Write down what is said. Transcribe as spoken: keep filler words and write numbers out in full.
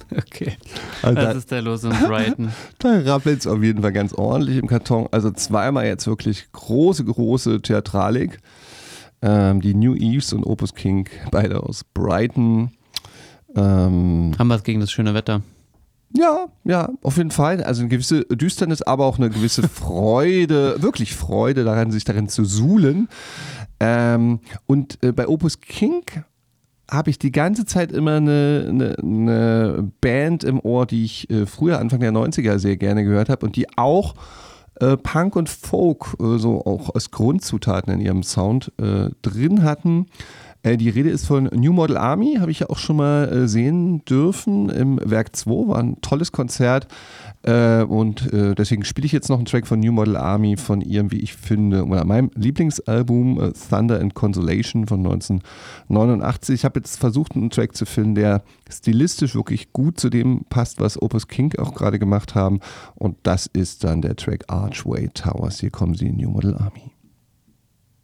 Okay, Also was da, ist da los in Brighton? da rappelt es auf jeden Fall ganz ordentlich im Karton. Also zweimal jetzt wirklich große, große Theatralik. Ähm, die New Eves und Opus King, beide aus Brighton. Ähm, Haben wir es gegen das schöne Wetter? Ja, ja, auf jeden Fall. Also eine gewisse Düsternis, aber auch eine gewisse Freude, wirklich Freude daran, sich darin zu suhlen. Ähm, und äh, bei Opus King habe ich die ganze Zeit immer eine, eine, eine Band im Ohr, die ich äh, früher, Anfang der neunziger, sehr gerne gehört habe und die auch äh, Punk und Folk äh, so auch als Grundzutaten in ihrem Sound äh, drin hatten. Äh, die Rede ist von New Model Army, habe ich ja auch schon mal äh, sehen dürfen im Werk zwei, war ein tolles Konzert. Äh, und äh, deswegen spiele ich jetzt noch einen Track von New Model Army von ihrem, wie ich finde, oder meinem Lieblingsalbum äh, Thunder and Consolation von neunzehnhundertneunundachtzig. Ich habe jetzt versucht, einen Track zu finden, der stilistisch wirklich gut zu dem passt, was Opus King auch gerade gemacht haben. Und das ist dann der Track Archway Towers. Hier kommen sie, New Model Army.